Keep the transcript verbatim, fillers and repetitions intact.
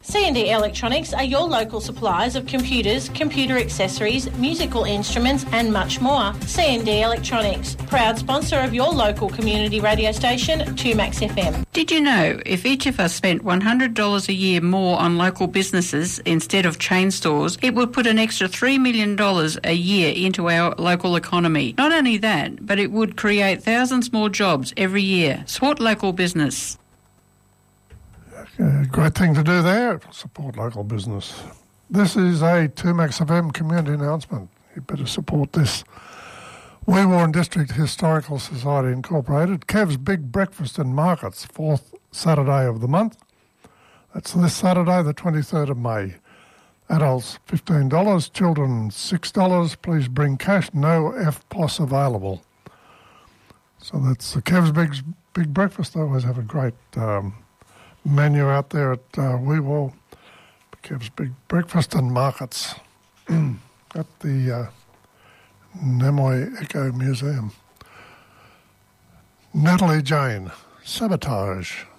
C and D Electronics are your local suppliers of computers, computer accessories, musical instruments and much more. C and D Electronics, proud sponsor of your local community radio station, two Max F M. Did you know if each of us spent one hundred dollars a year more on local businesses instead of chain stores, it would put an extra three million dollars a year into our local economy? Not only that, but it would create thousands more jobs every year. Support local business. Uh, great thing to do there, support local business. This is a two Max F M community announcement. You better support this. Wee District Historical Society Incorporated, Kev's Big Breakfast and Markets, fourth Saturday of the month. That's this Saturday, the twenty-third of May. Adults fifteen dollars, children six dollars. Please bring cash, no F P O S available. So that's the Kev's Big, Big Breakfast. They always have a great um, menu out there at uh, Weewall. Kev's Big Breakfast and Markets at the uh, Nemoy Eco Museum. Natalie Jane, Sabotage.